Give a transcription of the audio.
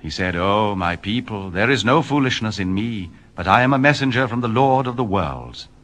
He said, "Oh, my people, there is no foolishness in me, but I am a messenger from the Lord of the worlds.